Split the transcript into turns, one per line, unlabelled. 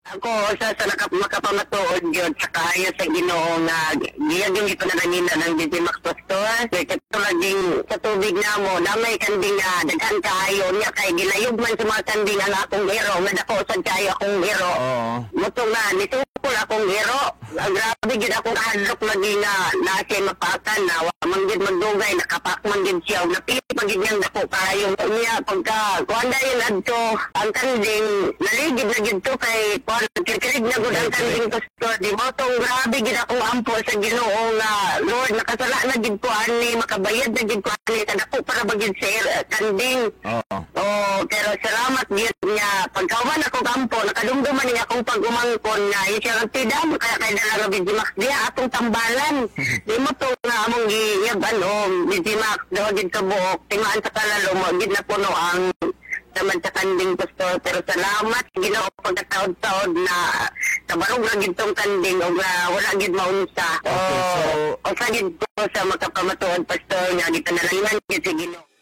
Ako sa makapamatuod yun sa kaayo sa Ginoo nga giyagin ito na nangina ng Digimax Pastor. Kaya katulaging sa tubig na mo, damay kanding nga daghan kaayo niya kay gilayog man sa mga kanding ang akong hero, nga dako sa kayo akong hero. Muto nga, nitukol akong hero. Grabe gid akong adlok lagi nga nasa mapakan na manggid magdugay, nakapak manggid siya. Napili pagid niyang dako kaayo. Niya pagka kuanda yun adto, ang kanding naligid na gid to kay kirkirig na gud ang kanding pastor. Di mo tong grabe gid akong ampo sa Ginoo nga Lord nakasala na gid ko ani makabayad na gid ko ani kadako para bagid sa kanding. Pero salamat gid niya pagkawan ako kampo nakadumduman niya akong pag-umangkon nga siya ang tidam kaya kay dala Digimax diya atong tambalan. Di mo to nga among giyab Digimax daw gid ka buok tingaan sa kalalo mo gid na puno ang naman sa kanding pastor. Pero salamat Ginoo pagkataod-taod na kabarog na gid tong kanding o wala gid maunsa. O sa gid ko sa makapamatuod pastor nga gitanalangan gid si Ginoo.